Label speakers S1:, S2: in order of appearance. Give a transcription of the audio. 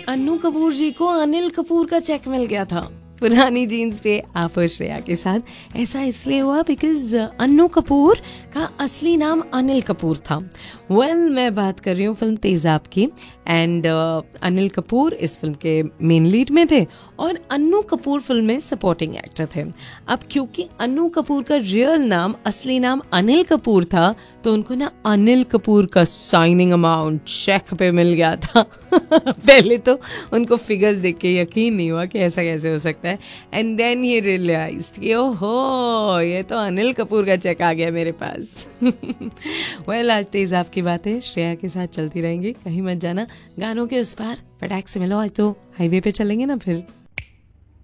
S1: अन्नू कपूर जी को अनिल कपूर का चेक मिल गया था पुरानी जीन्स पे आप और श्रेया के साथ। ऐसा इसलिए हुआ बिकॉज अन्नू कपूर का असली नाम अनिल कपूर था। मैं बात कर रही हूँ फिल्म तेजाब की एंड अनिल कपूर इस फिल्म के मेन लीड में थे और अन्नू कपूर फिल्म में सपोर्टिंग एक्टर थे। अब क्योंकि अन्नू कपूर का रियल नाम असली नाम अनिल कपूर था तो उनको ना अनिल कपूर का साइनिंग अमाउंट चेक पे मिल गया था। पहले तो उनको फिगर्स देख के यकीन नहीं हुआ कि ऐसा कैसे हो सकता है एंड देन ही रियलाइज्ड कि ओहो ये तो अनिल कपूर का चेक आ गया मेरे पास। आज तेजाब की बातें श्रेया के साथ चलती रहेंगी, कहीं मत जाना। गानों के उस पार फटाक से मिलो, आज तो हाईवे पे चलेंगे ना फिर।